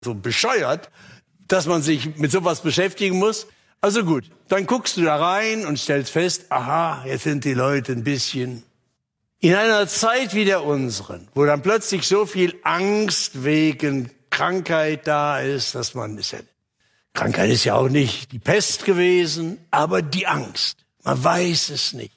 so bescheuert, dass man sich mit sowas beschäftigen muss. Also gut, dann guckst du da rein und stellst fest, aha, jetzt sind die Leute ein bisschen in einer Zeit wie der unseren, wo dann plötzlich so viel Angst wegen Krankheit da ist, dass man Krankheit ist ja auch nicht die Pest gewesen, aber die Angst. Man weiß es nicht.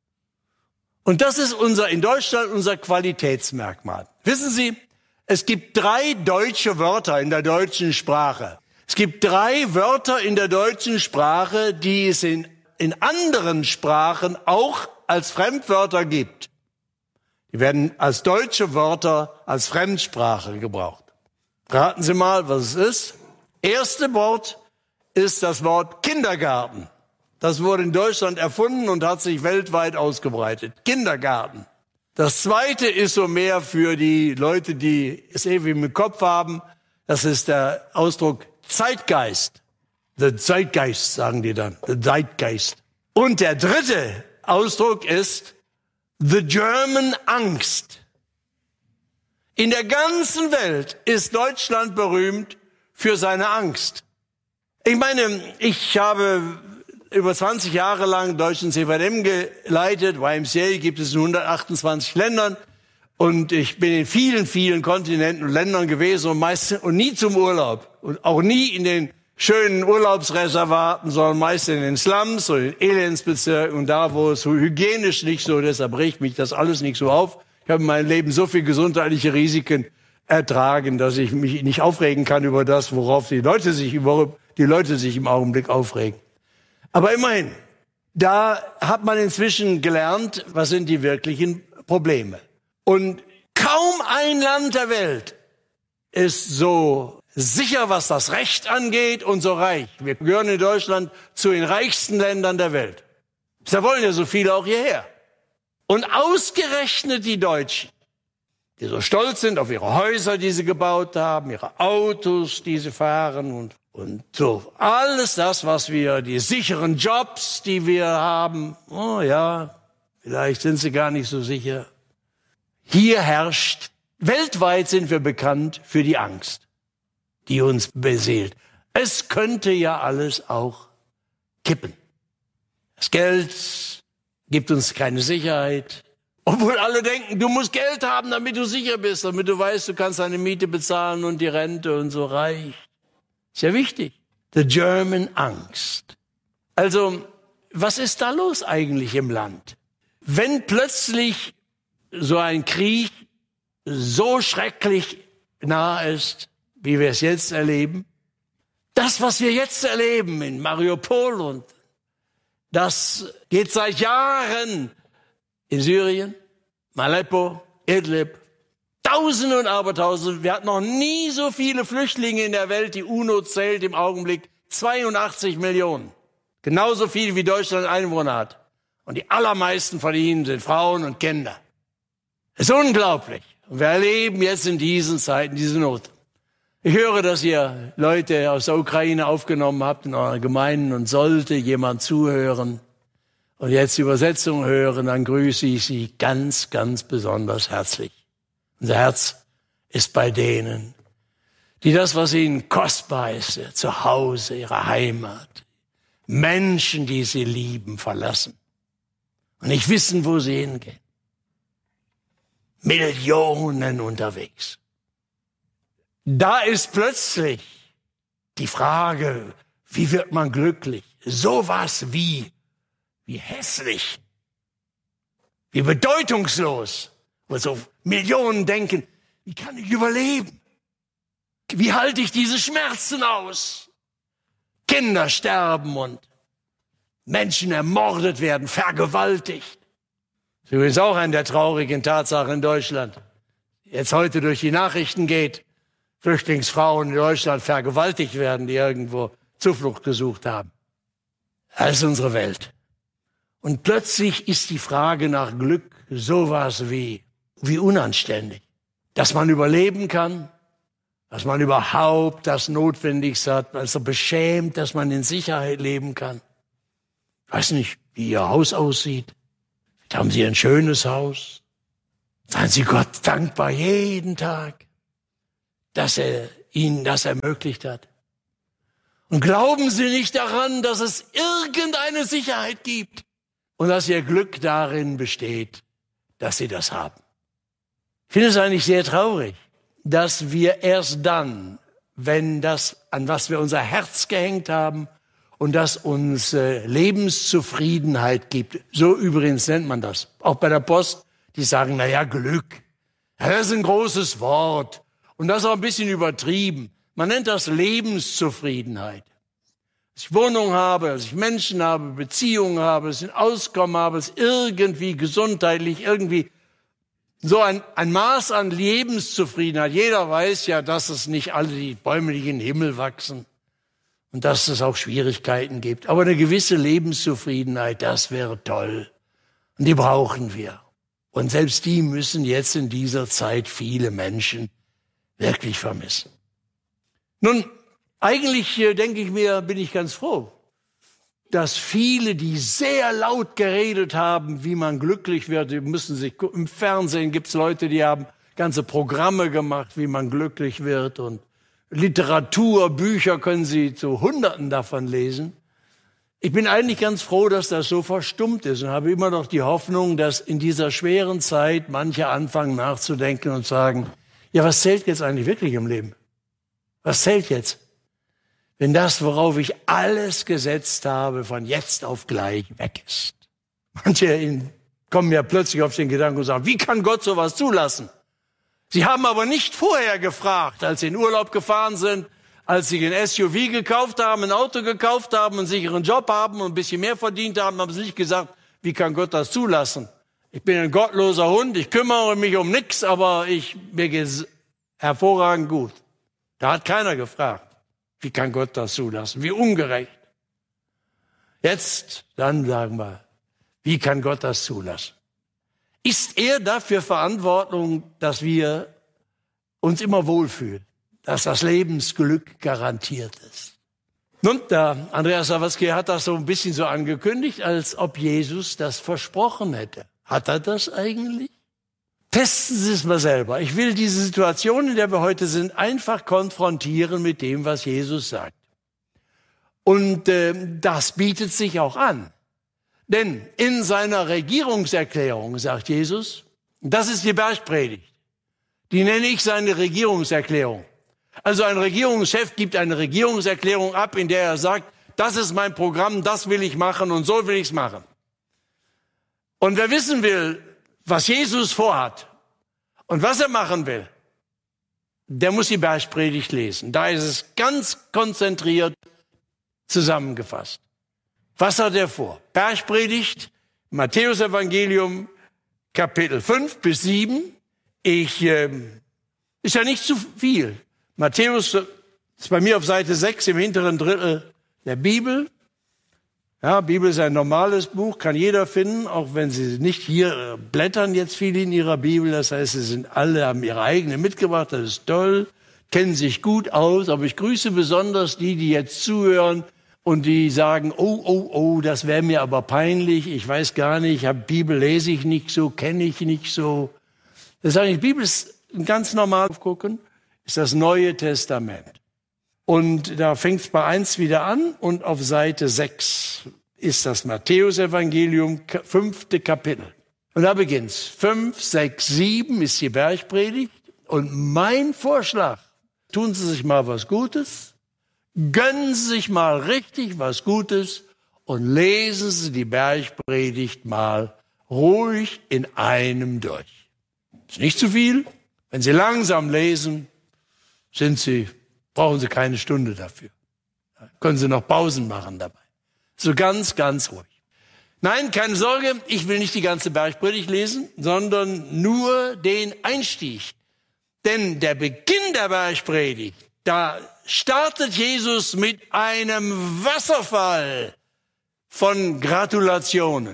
Und das ist in Deutschland unser Qualitätsmerkmal. Wissen Sie, es gibt 3 deutsche Wörter in der deutschen Sprache. Es gibt 3 Wörter in der deutschen Sprache, die es in anderen Sprachen auch als Fremdwörter gibt. Die werden als deutsche Wörter als Fremdsprache gebraucht. Raten Sie mal, was es ist. Erste Wort ist das Wort Kindergarten. Das wurde in Deutschland erfunden und hat sich weltweit ausgebreitet. Kindergarten. Das zweite ist so mehr für die Leute, die es ewig im Kopf haben. Das ist der Ausdruck Zeitgeist. The Zeitgeist, sagen die dann. The Zeitgeist. Und der dritte Ausdruck ist The German Angst. In der ganzen Welt ist Deutschland berühmt für seine Angst. Ich meine, ich habe über 20 Jahre lang deutschen CVM geleitet. YMCA gibt es in 128 Ländern. Und ich bin in vielen, vielen Kontinenten und Ländern gewesen und nie zum Urlaub. Und auch nie in den schönen Urlaubsreservaten, sondern meist in den Slums oder in den Elendsbezirken und da, wo es so hygienisch nicht so, deshalb regt mich das alles nicht so auf. Ich habe in meinem Leben so viel gesundheitliche Risiken ertragen, dass ich mich nicht aufregen kann über das, worauf die Leute sich im Augenblick aufregen. Aber immerhin, da hat man inzwischen gelernt, was sind die wirklichen Probleme. Und kaum ein Land der Welt ist so sicher, was das Recht angeht und so reich. Wir gehören in Deutschland zu den reichsten Ländern der Welt. Da wollen ja so viele auch hierher. Und ausgerechnet die Deutschen, die so stolz sind auf ihre Häuser, die sie gebaut haben, ihre Autos, die sie fahren und so. Alles das, was wir, die sicheren Jobs, die wir haben. Oh ja, vielleicht sind sie gar nicht so sicher. Hier herrscht, weltweit sind wir bekannt für die Angst, die uns beseelt. Es könnte ja alles auch kippen. Das Geld gibt uns keine Sicherheit. Obwohl alle denken, du musst Geld haben, damit du sicher bist, damit du weißt, du kannst deine Miete bezahlen und die Rente und so reich. Ist ja wichtig. The German Angst. Also, was ist da los eigentlich im Land? Wenn plötzlich so ein Krieg so schrecklich nah ist, wie wir es jetzt erleben, das, was wir jetzt erleben in Mariupol und das geht seit Jahren in Syrien, Aleppo, Idlib, Tausende und Abertausende. Wir hatten noch nie so viele Flüchtlinge in der Welt. Die UNO zählt im Augenblick 82 Millionen. Genauso viel wie Deutschland Einwohner hat. Und die allermeisten von ihnen sind Frauen und Kinder. Das ist unglaublich. Und wir erleben jetzt in diesen Zeiten diese Not. Ich höre, dass ihr Leute aus der Ukraine aufgenommen habt in euren Gemeinden und sollte jemand zuhören und jetzt die Übersetzung hören, dann grüße ich Sie ganz, ganz besonders herzlich. Unser Herz ist bei denen, die das, was ihnen kostbar ist, ihr Zuhause, ihre Heimat, Menschen, die sie lieben, verlassen und nicht wissen, wo sie hingehen. Millionen unterwegs. Da ist plötzlich die Frage, wie wird man glücklich? Sowas wie hässlich, wie bedeutungslos, wo so Millionen denken, wie kann ich überleben? Wie halte ich diese Schmerzen aus? Kinder sterben und Menschen ermordet werden, vergewaltigt. Das ist übrigens auch eine der traurigen Tatsachen in Deutschland. Jetzt heute durch die Nachrichten geht, Flüchtlingsfrauen in Deutschland vergewaltigt werden, die irgendwo Zuflucht gesucht haben. Das ist unsere Welt. Und plötzlich ist die Frage nach Glück sowas wie unanständig. Dass man überleben kann, dass man überhaupt das Notwendigste hat, also beschämt, dass man in Sicherheit leben kann. Ich weiß nicht, wie Ihr Haus aussieht. Vielleicht haben Sie ein schönes Haus. Seien Sie Gott dankbar jeden Tag, dass er ihnen das ermöglicht hat. Und glauben Sie nicht daran, dass es irgendeine Sicherheit gibt und dass Ihr Glück darin besteht, dass Sie das haben. Ich finde es eigentlich sehr traurig, dass wir erst dann, wenn das, an was wir unser Herz gehängt haben und das uns Lebenszufriedenheit gibt, so übrigens nennt man das, auch bei der Post, die sagen, na ja, Glück, ja, das ist ein großes Wort und das ist auch ein bisschen übertrieben. Man nennt das Lebenszufriedenheit. Dass ich Wohnung habe, dass ich Menschen habe, Beziehungen habe, dass ich ein Auskommen habe, dass irgendwie gesundheitlich, irgendwie so ein Maß an Lebenszufriedenheit. Jeder weiß ja, dass es nicht alle die Bäume, die in den Himmel wachsen und dass es auch Schwierigkeiten gibt. Aber eine gewisse Lebenszufriedenheit, das wäre toll. Und die brauchen wir. Und selbst die müssen jetzt in dieser Zeit viele Menschen wirklich vermissen. Nun, eigentlich denke ich mir, bin ich ganz froh, dass viele, die sehr laut geredet haben, wie man glücklich wird, die müssen sich, im Fernsehen gibt's Leute, die haben ganze Programme gemacht, wie man glücklich wird, und Literatur, Bücher können Sie zu Hunderten davon lesen. Ich bin eigentlich ganz froh, dass das so verstummt ist und habe immer noch die Hoffnung, dass in dieser schweren Zeit manche anfangen nachzudenken und sagen, ja, was zählt jetzt eigentlich wirklich im Leben? Was zählt jetzt? Wenn das, worauf ich alles gesetzt habe, von jetzt auf gleich weg ist. Manche kommen ja plötzlich auf den Gedanken und sagen, wie kann Gott sowas zulassen? Sie haben aber nicht vorher gefragt, als sie in Urlaub gefahren sind, als sie ein SUV gekauft haben, ein Auto gekauft haben, einen sicheren Job haben und ein bisschen mehr verdient haben, haben sie nicht gesagt, wie kann Gott das zulassen? Ich bin ein gottloser Hund, ich kümmere mich um nichts, aber mir geht's hervorragend gut. Da hat keiner gefragt, wie kann Gott das zulassen? Wie ungerecht. Jetzt, dann sagen wir, wie kann Gott das zulassen? Ist er dafür verantwortlich, dass wir uns immer wohlfühlen, dass das Lebensglück garantiert ist? Nun, der Andreas Sawatzki hat das so ein bisschen so angekündigt, als ob Jesus das versprochen hätte. Hat er das eigentlich? Testen Sie es mal selber. Ich will diese Situation, in der wir heute sind, einfach konfrontieren mit dem, was Jesus sagt. Und das bietet sich auch an. Denn in seiner Regierungserklärung sagt Jesus, das ist die Bergpredigt, die nenne ich seine Regierungserklärung. Also ein Regierungschef gibt eine Regierungserklärung ab, in der er sagt, das ist mein Programm, das will ich machen und so will ich es machen. Und wer wissen will, was Jesus vorhat und was er machen will, der muss die Bergpredigt lesen. Da ist es ganz konzentriert zusammengefasst. Was hat er vor? Bergpredigt, Matthäus-Evangelium, Kapitel 5 bis 7. Ist ja nicht zu viel. Matthäus ist bei mir auf Seite 6 im hinteren Drittel der Bibel. Ja, Bibel ist ein normales Buch, kann jeder finden, auch wenn Sie nicht hier blättern jetzt viele in ihrer Bibel. Das heißt, sie sind alle, haben ihre eigene mitgebracht, das ist toll, kennen sich gut aus. Aber ich grüße besonders die jetzt zuhören und die sagen, oh, das wäre mir aber peinlich, ich weiß gar nicht, Bibel lese ich nicht so, kenne ich nicht so. Das sage ich, Bibel ist ganz normal gucken, ist das Neue Testament. Und da fängt es bei 1 wieder an und auf Seite 6 ist das Matthäus-Evangelium, 5. Kapitel. Und da beginnt's. 5, 6, 7 ist die Bergpredigt. Und mein Vorschlag, tun Sie sich mal was Gutes, gönnen Sie sich mal richtig was Gutes und lesen Sie die Bergpredigt mal ruhig in einem durch. Ist nicht zu viel. Wenn Sie langsam lesen, brauchen Sie keine Stunde dafür. Können Sie noch Pausen machen dabei. So ganz, ganz ruhig. Nein, keine Sorge, ich will nicht die ganze Bergpredigt lesen, sondern nur den Einstieg. Denn der Beginn der Bergpredigt, da startet Jesus mit einem Wasserfall von Gratulationen.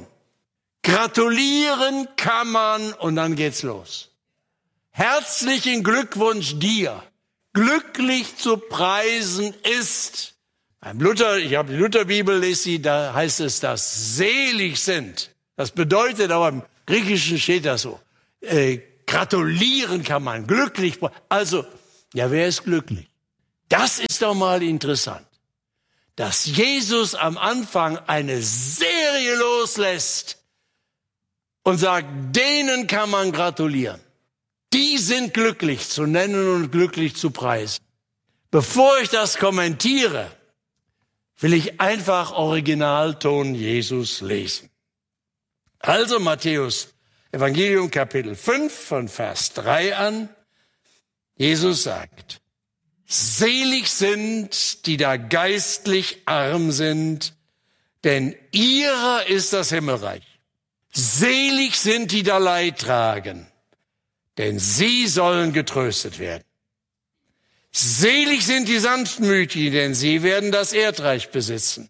Gratulieren kann man und dann geht's los. Herzlichen Glückwunsch dir. Glücklich zu preisen ist. Beim Luther, ich habe die Lutherbibel, lese sie, da heißt es, dass selig sind. Das bedeutet, aber im Griechischen steht das so. Gratulieren kann man, glücklich. Also, ja, wer ist glücklich? Das ist doch mal interessant, dass Jesus am Anfang eine Serie loslässt und sagt, denen kann man gratulieren. Die sind glücklich zu nennen und glücklich zu preisen. Bevor ich das kommentiere, will ich einfach Originalton Jesus lesen. Also Matthäus Evangelium Kapitel 5 von Vers 3 an. Jesus sagt, selig sind, die da geistlich arm sind, denn ihrer ist das Himmelreich. Selig sind, die da Leid tragen, denn sie sollen getröstet werden. Selig sind die Sanftmütigen, denn sie werden das Erdreich besitzen.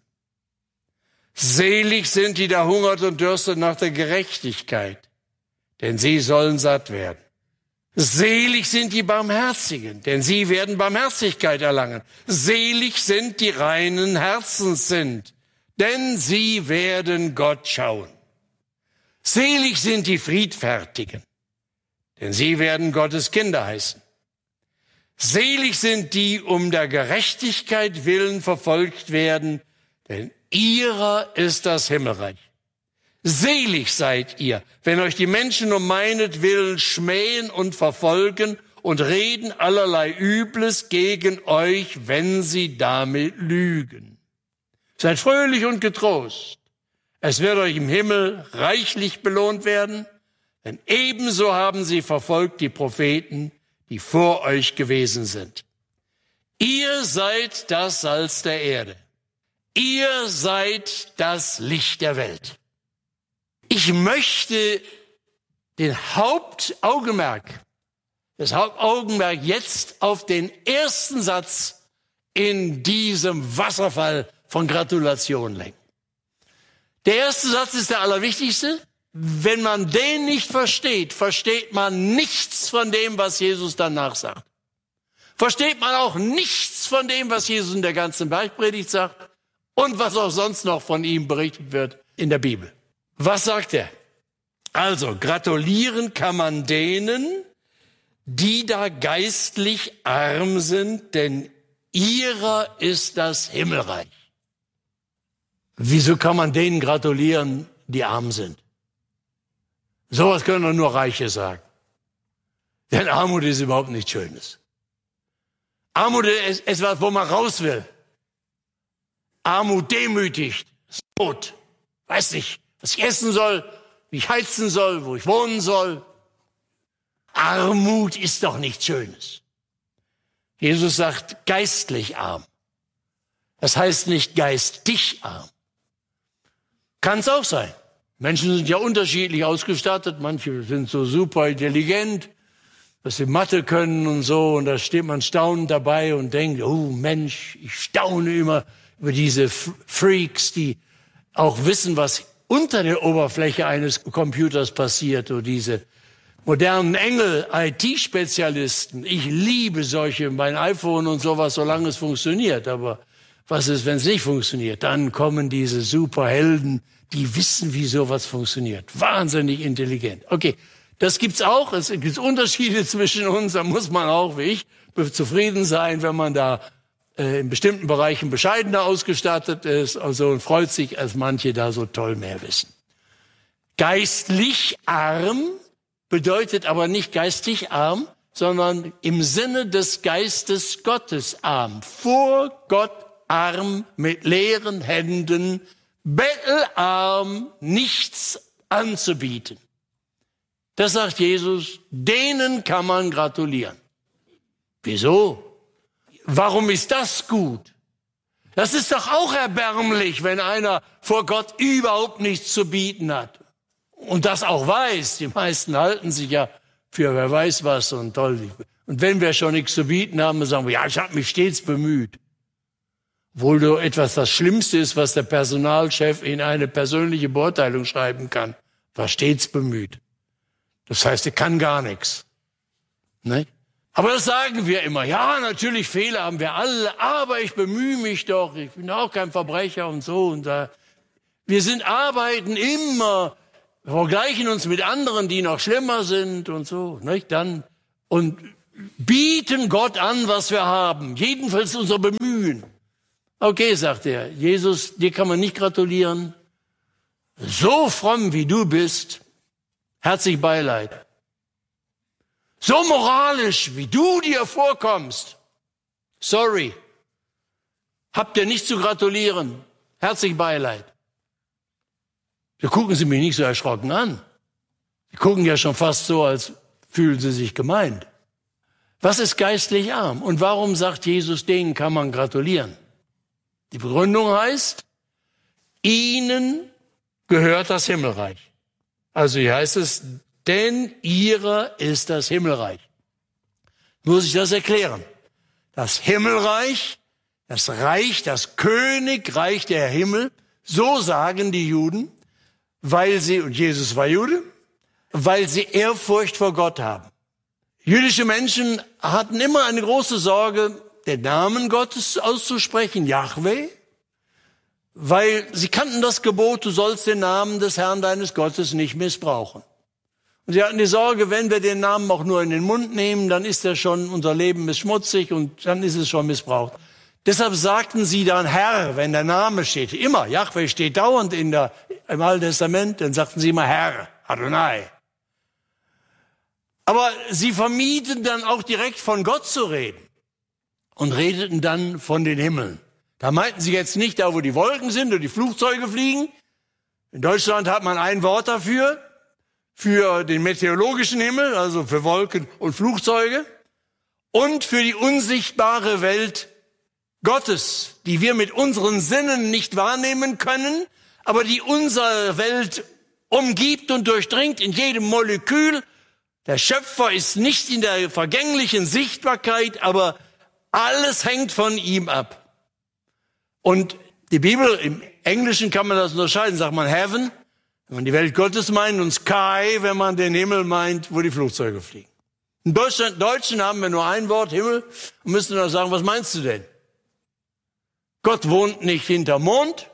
Selig sind, die da hungert und dürstet nach der Gerechtigkeit, denn sie sollen satt werden. Selig sind die Barmherzigen, denn sie werden Barmherzigkeit erlangen. Selig sind die reinen Herzens sind, denn sie werden Gott schauen. Selig sind die Friedfertigen, denn sie werden Gottes Kinder heißen. Selig sind die um der Gerechtigkeit willen verfolgt werden, denn ihrer ist das Himmelreich. Selig seid ihr, wenn euch die Menschen um meinetwillen schmähen und verfolgen und reden allerlei Übles gegen euch, wenn sie damit lügen. Seid fröhlich und getrost. Es wird euch im Himmel reichlich belohnt werden, denn ebenso haben sie verfolgt die Propheten, die vor euch gewesen sind. Ihr seid das Salz der Erde. Ihr seid das Licht der Welt. Ich möchte das Hauptaugenmerk jetzt auf den ersten Satz in diesem Wasserfall von Gratulation lenken. Der erste Satz ist der allerwichtigste. Wenn man den nicht versteht, versteht man nichts von dem, was Jesus danach sagt. Versteht man auch nichts von dem, was Jesus in der ganzen Bergpredigt sagt und was auch sonst noch von ihm berichtet wird in der Bibel. Was sagt er? Also, gratulieren kann man denen, die da geistlich arm sind, denn ihrer ist das Himmelreich. Wieso kann man denen gratulieren, die arm sind? Sowas können doch nur Reiche sagen. Denn Armut ist überhaupt nichts Schönes. Armut ist etwas, wo man raus will. Armut demütigt, ist Not. Weiß nicht, was ich essen soll, wie ich heizen soll, wo ich wohnen soll. Armut ist doch nichts Schönes. Jesus sagt geistlich arm. Das heißt nicht geistig arm. Kann es auch sein. Menschen sind ja unterschiedlich ausgestattet. Manche sind so super intelligent, dass sie Mathe können und so. Und da steht man staunend dabei und denkt, oh Mensch, ich staune immer über diese Freaks, die auch wissen, was unter der Oberfläche eines Computers passiert. Oder diese modernen Engel, IT-Spezialisten. Ich liebe solche, mein iPhone und sowas, solange es funktioniert. Aber was ist, wenn es nicht funktioniert? Dann kommen diese Superhelden, die wissen, wie sowas funktioniert. Wahnsinnig intelligent. Okay, das gibt's auch. Es gibt Unterschiede zwischen uns. Da muss man auch, wie ich, zufrieden sein, wenn man da in bestimmten Bereichen bescheidener ausgestattet ist. Also und freut sich, als manche da so toll mehr wissen. Geistlich arm bedeutet aber nicht geistig arm, sondern im Sinne des Geistes Gottes arm. Vor Gott arm, mit leeren Händen, bettelarm, nichts anzubieten. Das sagt Jesus, denen kann man gratulieren. Wieso? Warum ist das gut? Das ist doch auch erbärmlich, wenn einer vor Gott überhaupt nichts zu bieten hat. Und das auch weiß. Die meisten halten sich ja für wer weiß was und toll. Und wenn wir schon nichts zu bieten haben, dann sagen wir, ja, ich habe mich stets bemüht. Obwohl du etwas das Schlimmste ist, was der Personalchef in eine persönliche Beurteilung schreiben kann. War stets bemüht. Das heißt, er kann gar nichts. Ne? Aber das sagen wir immer. Ja, natürlich Fehler haben wir alle, aber ich bemühe mich doch. Ich bin auch kein Verbrecher und so. Und da. Wir arbeiten immer, vergleichen uns mit anderen, die noch schlimmer sind und so. Nicht? Und bieten Gott an, was wir haben. Jedenfalls unser Bemühen. Okay, sagt er, Jesus, dir kann man nicht gratulieren. So fromm wie du bist, herzlich Beileid. So moralisch wie du dir vorkommst, sorry, habt ihr nicht zu gratulieren, herzlich Beileid. Da gucken Sie mich nicht so erschrocken an. Sie gucken ja schon fast so, als fühlen Sie sich gemeint. Was ist geistlich arm? Und warum sagt Jesus, denen kann man gratulieren? Die Begründung heißt, ihnen gehört das Himmelreich. Also hier heißt es, denn ihrer ist das Himmelreich. Muss ich das erklären? Das Himmelreich, das Reich, das Königreich der Himmel, so sagen die Juden, weil sie, und Jesus war Jude, weil sie Ehrfurcht vor Gott haben. Jüdische Menschen hatten immer eine große Sorge, den Namen Gottes auszusprechen, Jahwe, weil sie kannten das Gebot, du sollst den Namen des Herrn deines Gottes nicht missbrauchen. Und sie hatten die Sorge, wenn wir den Namen auch nur in den Mund nehmen, dann ist er schon, unser Leben ist schmutzig und dann ist es schon missbraucht. Deshalb sagten sie dann Herr, wenn der Name steht. Immer, Jahwe steht dauernd im Alten Testament, dann sagten sie immer Herr, Adonai. Aber sie vermieden dann auch direkt von Gott zu reden und redeten dann von den Himmeln. Da meinten sie jetzt nicht da, wo die Wolken sind und die Flugzeuge fliegen. In Deutschland hat man ein Wort dafür, für den meteorologischen Himmel, also für Wolken und Flugzeuge, und für die unsichtbare Welt Gottes, die wir mit unseren Sinnen nicht wahrnehmen können, aber die unsere Welt umgibt und durchdringt in jedem Molekül. Der Schöpfer ist nicht in der vergänglichen Sichtbarkeit, aber alles hängt von ihm ab. Und die Bibel, im Englischen kann man das unterscheiden, sagt man Heaven, wenn man die Welt Gottes meint, und Sky, wenn man den Himmel meint, wo die Flugzeuge fliegen. Im Deutschen haben wir nur ein Wort, Himmel, und müssen dann sagen, was meinst du denn? Gott wohnt nicht hinterm Mond,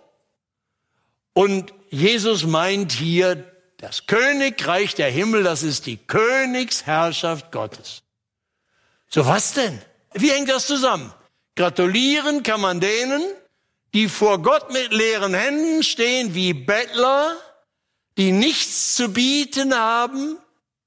und Jesus meint hier, das Königreich der Himmel, das ist die Königsherrschaft Gottes. So, was denn? Wie hängt das zusammen? Gratulieren kann man denen, die vor Gott mit leeren Händen stehen, wie Bettler, die nichts zu bieten haben.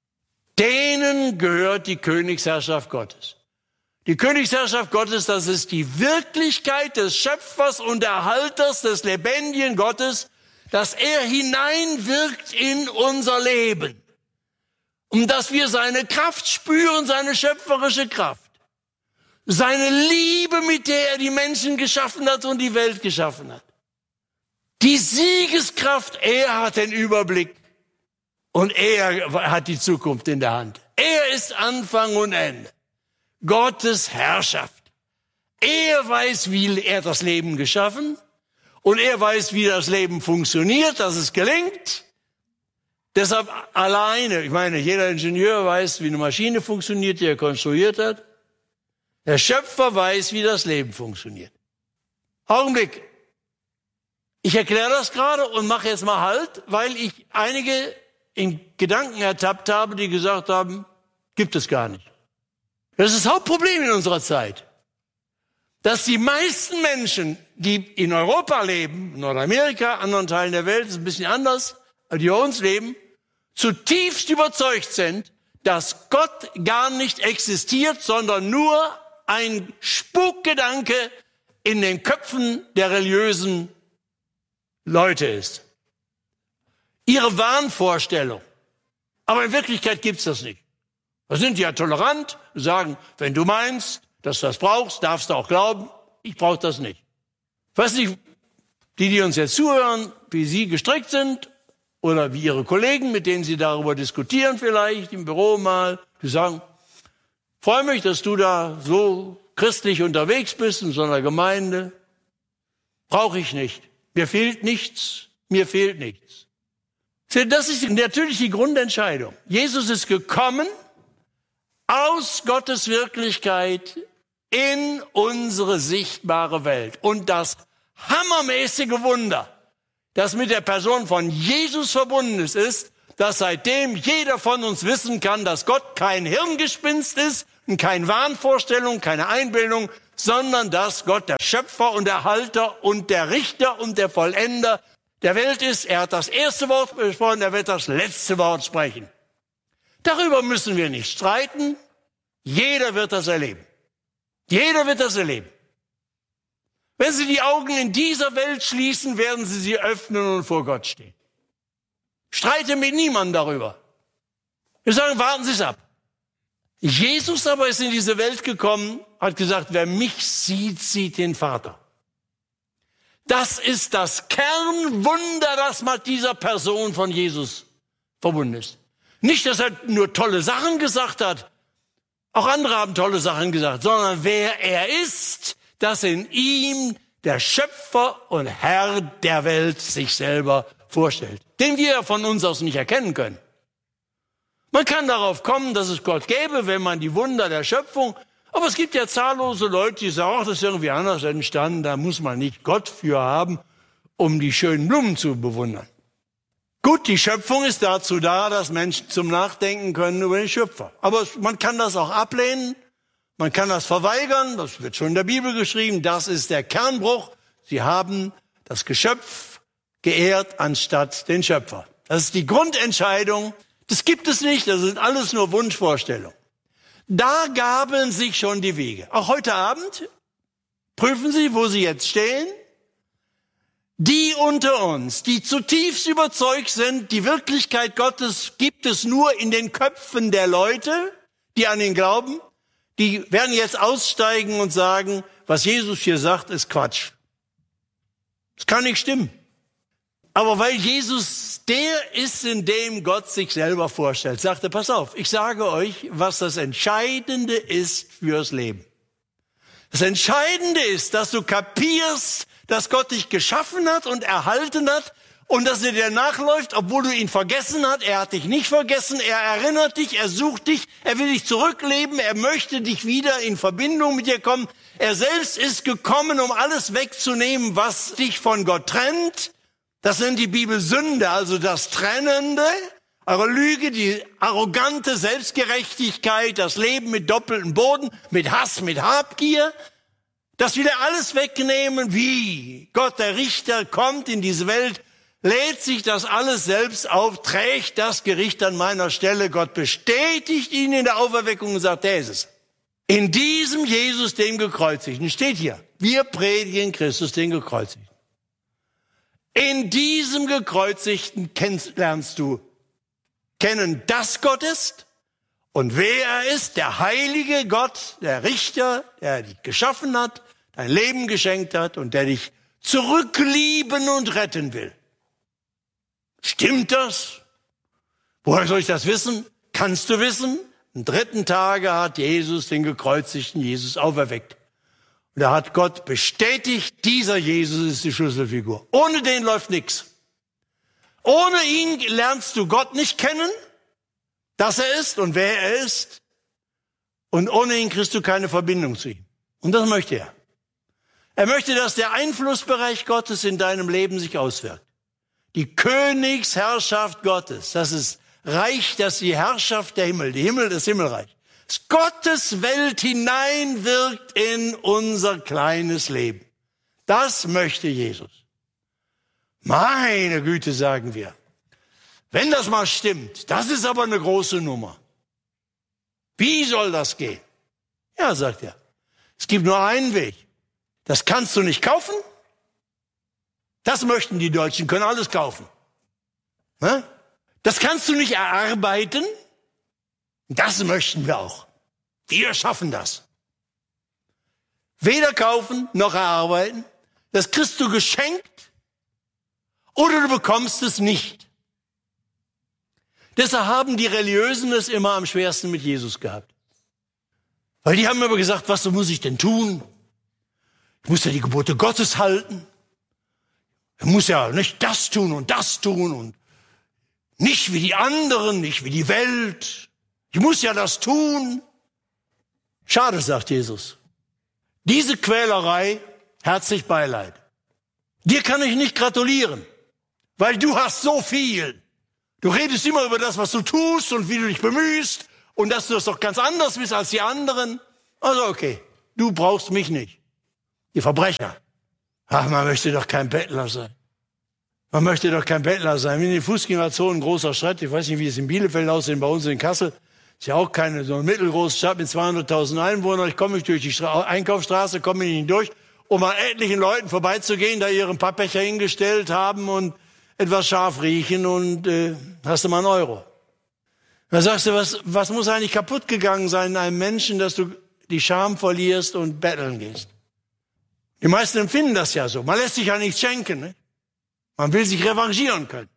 Denen gehört die Königsherrschaft Gottes. Die Königsherrschaft Gottes, das ist die Wirklichkeit des Schöpfers und Erhalters des lebendigen Gottes, dass er hineinwirkt in unser Leben, um dass wir seine Kraft spüren, seine schöpferische Kraft, seine Liebe, mit der er die Menschen geschaffen hat und die Welt geschaffen hat. Die Siegeskraft, er hat den Überblick und er hat die Zukunft in der Hand. Er ist Anfang und Ende. Gottes Herrschaft. Er weiß, wie er das Leben geschaffen hat. Und er weiß, wie das Leben funktioniert, dass es gelingt. Deshalb alleine, ich meine, jeder Ingenieur weiß, wie eine Maschine funktioniert, die er konstruiert hat. Der Schöpfer weiß, wie das Leben funktioniert. Augenblick. Ich erkläre das gerade und mache jetzt mal Halt, weil ich einige in Gedanken ertappt habe, die gesagt haben, gibt es gar nicht. Das ist das Hauptproblem in unserer Zeit. Dass die meisten Menschen, die in Europa leben, Nordamerika, anderen Teilen der Welt, ist ein bisschen anders, aber die bei uns leben, zutiefst überzeugt sind, dass Gott gar nicht existiert, sondern nur ein Spukgedanke in den Köpfen der religiösen Leute ist. Ihre Wahnvorstellung. Aber in Wirklichkeit gibt's das nicht. Da sind die ja tolerant, sagen, wenn du meinst, dass du das brauchst, darfst du auch glauben, ich brauche das nicht. Ich weiß nicht, die uns jetzt zuhören, wie sie gestrickt sind oder wie ihre Kollegen, mit denen sie darüber diskutieren vielleicht im Büro mal, die sagen, freue mich, dass du da so christlich unterwegs bist in so einer Gemeinde. Brauche ich nicht. Mir fehlt nichts. Mir fehlt nichts. Das ist natürlich die Grundentscheidung. Jesus ist gekommen aus Gottes Wirklichkeit in unsere sichtbare Welt. Und das hammermäßige Wunder, das mit der Person von Jesus verbunden ist, dass seitdem jeder von uns wissen kann, dass Gott kein Hirngespinst ist, und keine Wahnvorstellung, keine Einbildung, sondern dass Gott der Schöpfer und Erhalter und der Richter und der Vollender der Welt ist. Er hat das erste Wort gesprochen, er wird das letzte Wort sprechen. Darüber müssen wir nicht streiten. Jeder wird das erleben. Jeder wird das erleben. Wenn Sie die Augen in dieser Welt schließen, werden Sie sie öffnen und vor Gott stehen. Streite mit niemandem darüber. Wir sagen, warten Sie es ab. Jesus aber ist in diese Welt gekommen, hat gesagt, wer mich sieht, sieht den Vater. Das ist das Kernwunder, das mit dieser Person von Jesus verbunden ist. Nicht, dass er nur tolle Sachen gesagt hat, auch andere haben tolle Sachen gesagt, sondern wer er ist, dass in ihm der Schöpfer und Herr der Welt sich selber vorstellt, den wir von uns aus nicht erkennen können. Man kann darauf kommen, dass es Gott gäbe, wenn man die Wunder der Schöpfung, aber es gibt ja zahllose Leute, die sagen, ach, das ist irgendwie anders entstanden, da muss man nicht Gott für haben, um die schönen Blumen zu bewundern. Gut, die Schöpfung ist dazu da, dass Menschen zum Nachdenken können über den Schöpfer. Aber man kann das auch ablehnen, man kann das verweigern, das wird schon in der Bibel geschrieben, das ist der Kernbruch. Sie haben das Geschöpf geehrt anstatt den Schöpfer. Das ist die Grundentscheidung. Das gibt es nicht, das sind alles nur Wunschvorstellungen. Da gaben sich schon die Wege. Auch heute Abend prüfen Sie, wo Sie jetzt stehen. Die unter uns, die zutiefst überzeugt sind, die Wirklichkeit Gottes gibt es nur in den Köpfen der Leute, die an ihn glauben, die werden jetzt aussteigen und sagen, was Jesus hier sagt, ist Quatsch. Das kann nicht stimmen. Aber weil Jesus der ist, in dem Gott sich selber vorstellt, sagt er, pass auf, ich sage euch, was das Entscheidende ist fürs Leben. Das Entscheidende ist, dass du kapierst, dass Gott dich geschaffen hat und erhalten hat und dass er dir nachläuft, obwohl du ihn vergessen hast. Er hat dich nicht vergessen, er erinnert dich, er sucht dich, er will dich zurückleben, er möchte dich wieder in Verbindung mit dir kommen. Er selbst ist gekommen, um alles wegzunehmen, was dich von Gott trennt. Das nennt die Bibel Sünde, also das Trennende, eure Lüge, die arrogante Selbstgerechtigkeit, das Leben mit doppeltem Boden, mit Hass, mit Habgier. Das will er alles wegnehmen, wie Gott, der Richter, kommt in diese Welt, lädt sich das alles selbst auf, trägt das Gericht an meiner Stelle. Gott bestätigt ihn in der Auferweckung und sagt, der ist es. In diesem Jesus, dem Gekreuzigten, steht hier, wir predigen Christus, den Gekreuzigten. In diesem Gekreuzigten lernst du kennen, dass Gott ist und wer er ist, der heilige Gott, der Richter, der dich geschaffen hat, dein Leben geschenkt hat und der dich zurücklieben und retten will. Stimmt das? Woher soll ich das wissen? Kannst du wissen? Am 3. Tage hat Jesus den gekreuzigten Jesus auferweckt. Und da hat Gott bestätigt, dieser Jesus ist die Schlüsselfigur. Ohne den läuft nichts. Ohne ihn lernst du Gott nicht kennen, dass er ist und wer er ist. Und ohne ihn kriegst du keine Verbindung zu ihm. Und das möchte er. Er möchte, dass der Einflussbereich Gottes in deinem Leben sich auswirkt. Die Königsherrschaft Gottes, das ist Reich, das ist die Herrschaft der Himmel, das Himmelreich. Das Gottes Welt hineinwirkt in unser kleines Leben. Das möchte Jesus. Meine Güte, sagen wir. Wenn das mal stimmt, das ist aber eine große Nummer. Wie soll das gehen? Ja, sagt er. Es gibt nur einen Weg. Das kannst du nicht kaufen. Das möchten die Deutschen, können alles kaufen. Das kannst du nicht erarbeiten. Das möchten wir auch. Wir schaffen das. Weder kaufen noch erarbeiten. Das kriegst du geschenkt oder du bekommst es nicht. Deshalb haben die Religiösen es immer am schwersten mit Jesus gehabt. Weil die haben immer gesagt, was muss ich denn tun? Ich muss ja die Gebote Gottes halten. Ich muss ja nicht das tun und nicht wie die anderen, nicht wie die Welt. Ich muss ja das tun. Schade, sagt Jesus. Diese Quälerei, herzlich Beileid. Dir kann ich nicht gratulieren, weil du hast so viel. Du redest immer über das, was du tust und wie du dich bemühst und dass du das doch ganz anders bist als die anderen. Also okay, du brauchst mich nicht. Die Verbrecher. Ach, man möchte doch kein Bettler sein. Man möchte doch kein Bettler sein. In den Fußgängerzonen, großer Schritt. Ich weiß nicht, wie es in Bielefeld aussieht, bei uns in Kassel. Ist ja auch keine so eine mittelgroße Stadt mit 200.000 Einwohnern. Ich komme durch die Einkaufsstraße, komme nicht durch, um an etlichen Leuten vorbeizugehen, da ihren Pappbecher hingestellt haben und etwas scharf riechen und hast du mal einen Euro. Da sagst du, was muss eigentlich kaputt gegangen sein in einem Menschen, dass du die Scham verlierst und betteln gehst? Die meisten empfinden das ja so. Man lässt sich ja nichts schenken. Ne? Man will sich revanchieren können.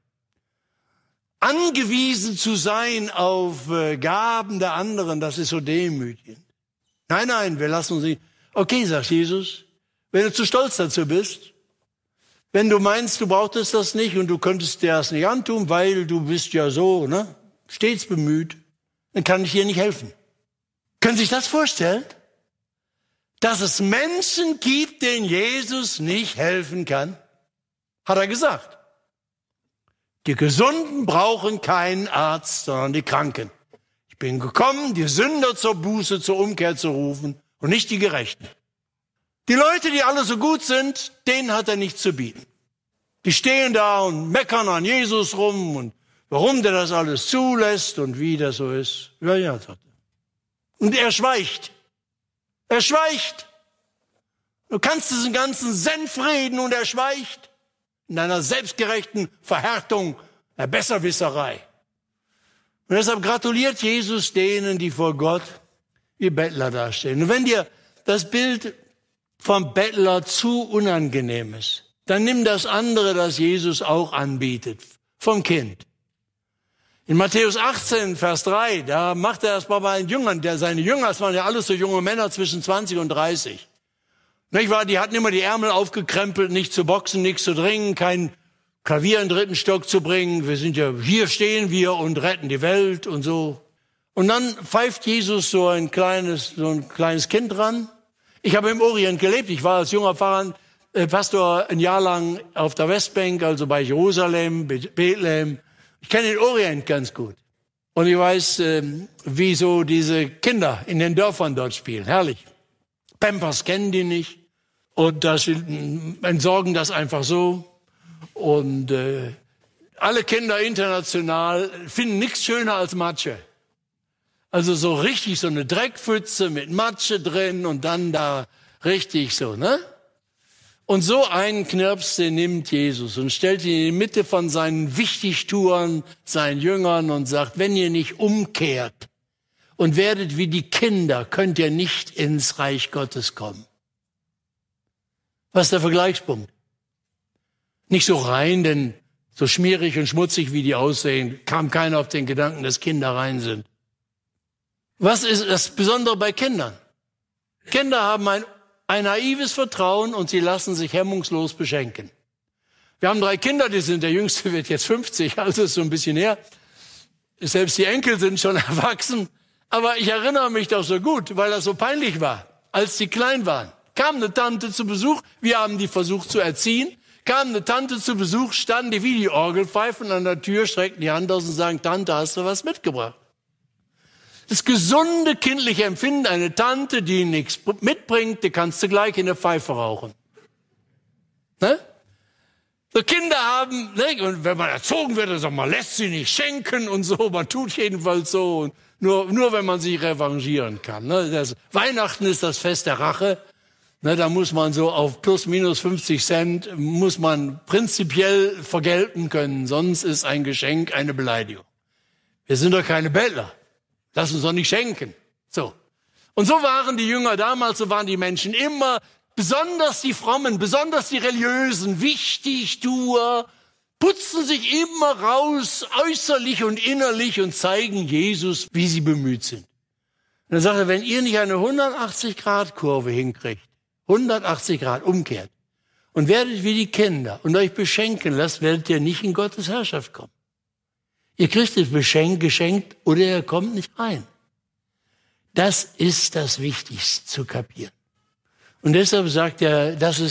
Angewiesen zu sein auf Gaben der anderen, das ist so demütigend. Nein, wir lassen uns nicht. Okay, sagt Jesus, wenn du zu stolz dazu bist, wenn du meinst, du brauchtest das nicht und du könntest dir das nicht antun, weil du bist ja so, ne, stets bemüht, dann kann ich dir nicht helfen. Können Sie sich das vorstellen? Dass es Menschen gibt, denen Jesus nicht helfen kann? Hat er gesagt. Die Gesunden brauchen keinen Arzt, sondern die Kranken. Ich bin gekommen, die Sünder zur Buße, zur Umkehr zu rufen und nicht die Gerechten. Die Leute, die alle so gut sind, denen hat er nichts zu bieten. Die stehen da und meckern an Jesus rum und warum der das alles zulässt und wie das so ist. Ja, sagt er. Und er schweigt. Er schweigt. Du kannst diesen ganzen Senf reden und er schweigt. In einer selbstgerechten Verhärtung, der Besserwisserei. Und deshalb gratuliert Jesus denen, die vor Gott wie Bettler dastehen. Und wenn dir das Bild vom Bettler zu unangenehm ist, dann nimm das andere, das Jesus auch anbietet, vom Kind. In Matthäus 18, Vers 3, da macht er das bei den Jüngern. Seine Jünger, das waren ja alles so junge Männer zwischen 20 und 30. Nicht wahr? Die hatten immer die Ärmel aufgekrempelt, nicht zu boxen, nichts zu trinken, kein Klavier in den dritten Stock zu bringen. Wir sind ja, hier stehen wir und retten die Welt und so. Und dann pfeift Jesus so ein kleines Kind ran. Ich habe im Orient gelebt. Ich war als junger Pastor ein Jahr lang auf der Westbank, also bei Jerusalem, Bethlehem. Ich kenne den Orient ganz gut. Und ich weiß, wie so diese Kinder in den Dörfern dort spielen. Herrlich. Pampers kennen die nicht. Und das entsorgen das einfach so. Und alle Kinder international finden nichts schöner als Matsche. Also so richtig so eine Dreckpfütze mit Matsche drin und dann da richtig so, ne? Und so einen Knirps, den nimmt Jesus und stellt ihn in die Mitte von seinen Wichtigtuern, seinen Jüngern und sagt, wenn ihr nicht umkehrt und werdet wie die Kinder, könnt ihr nicht ins Reich Gottes kommen. Was ist der Vergleichspunkt? Nicht so rein, denn so schmierig und schmutzig, wie die aussehen, kam keiner auf den Gedanken, dass Kinder rein sind. Was ist das Besondere bei Kindern? Kinder haben ein naives Vertrauen und sie lassen sich hemmungslos beschenken. Wir haben 3 Kinder, der Jüngste wird jetzt 50, also ist so ein bisschen her. Selbst die Enkel sind schon erwachsen. Aber ich erinnere mich doch so gut, weil das so peinlich war, als die klein waren. Kam eine Tante zu Besuch, wir haben die versucht zu erziehen, kam eine Tante zu Besuch, standen die wie die Orgelpfeifen an der Tür, streckten die Hand aus und sagen, Tante, hast du was mitgebracht? Das gesunde kindliche Empfinden, eine Tante, die nichts mitbringt, die kannst du gleich in der Pfeife rauchen. Ne? So Kinder haben, ne? Und wenn man erzogen wird, dann sagt man, lässt sie nicht schenken und so, man tut jedenfalls so. Und nur wenn man sich revanchieren kann. Ne? Weihnachten ist das Fest der Rache. Ne, da muss man so auf plus minus 50 Cent, muss man prinzipiell vergelten können. Sonst ist ein Geschenk eine Beleidigung. Wir sind doch keine Bettler. Lass uns doch nicht schenken. So. Und so waren die Jünger damals, so waren die Menschen immer, besonders die Frommen, besonders die Religiösen, Wichtigtuer, putzen sich immer raus, äußerlich und innerlich und zeigen Jesus, wie sie bemüht sind. Und dann sagt er, wenn ihr nicht eine 180-Grad-Kurve hinkriegt, 180 Grad umkehrt und werdet wie die Kinder und euch beschenken lasst, werdet ihr nicht in Gottes Herrschaft kommen. Ihr kriegt es geschenkt oder ihr kommt nicht rein. Das ist das Wichtigste zu kapieren. Und deshalb sagt er, das ist